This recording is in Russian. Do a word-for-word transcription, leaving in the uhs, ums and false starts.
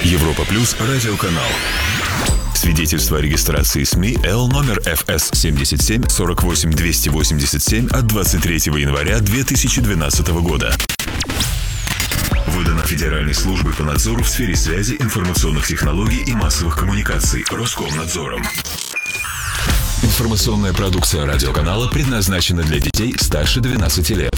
Европа Плюс радиоканал. Свидетельство о регистрации СМИ Л номер эф эс семьдесят семь сорок восемь двести восемьдесят семь от двадцать третьего января две тысячи двенадцатого года. Выдано Федеральной службой по надзору в сфере связи, информационных технологий и массовых коммуникаций Роскомнадзором. Информационная продукция радиоканала предназначена для детей старше двенадцати лет.